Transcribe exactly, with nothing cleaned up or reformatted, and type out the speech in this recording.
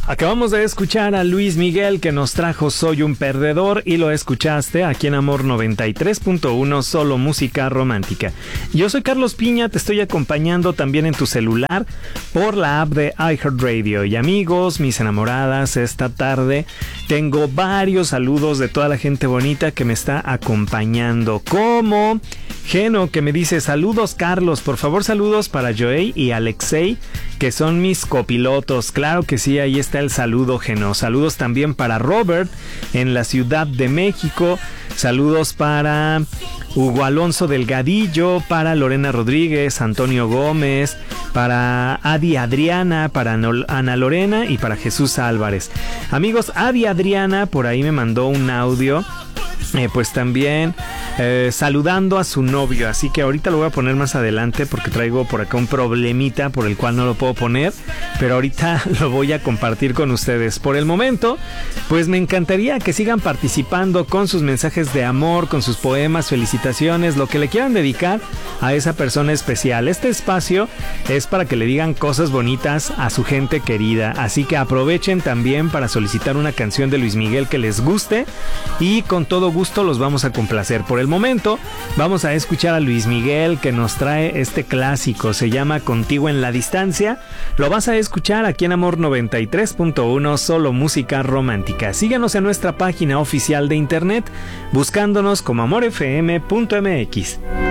Acabamos de escuchar a Luis Miguel, que nos trajo Soy un perdedor, y lo escuchaste aquí en Amor noventa y tres punto uno, solo música romántica. Yo soy Carlos Piña, te estoy acompañando también en tu celular por la app de iHeartRadio. Y amigos, mis enamoradas, esta tarde tengo varios saludos de toda la gente bonita que me está acompañando, como Geno, que me dice: saludos Carlos, por favor saludos para Joey y Alexei, que son mis copilotos. Claro que sí, ahí está el saludo, Geno. Saludos también para Robert en la Ciudad de México. Saludos para Hugo Alonso Delgadillo, para Lorena Rodríguez, Antonio Gómez, para Adi Adriana, para Ana Lorena y para Jesús Álvarez. Amigos, Adi Adriana por ahí me mandó un audio. Eh, pues también eh, saludando a su novio, así que ahorita lo voy a poner más adelante porque traigo por acá un problemita por el cual no lo puedo poner, pero ahorita lo voy a compartir con ustedes. Por el momento, pues me encantaría que sigan participando con sus mensajes de amor, con sus poemas, felicitaciones, lo que le quieran dedicar a esa persona especial. Este espacio es para que le digan cosas bonitas a su gente querida, así que aprovechen también para solicitar una canción de Luis Miguel que les guste y con todo gusto los vamos a complacer. Por el momento vamos a escuchar a Luis Miguel, que nos trae este clásico, se llama Contigo en la Distancia. Lo vas a escuchar aquí en Amor noventa y tres punto uno, solo música romántica. Síganos en nuestra página oficial de internet buscándonos como amor f m punto m x.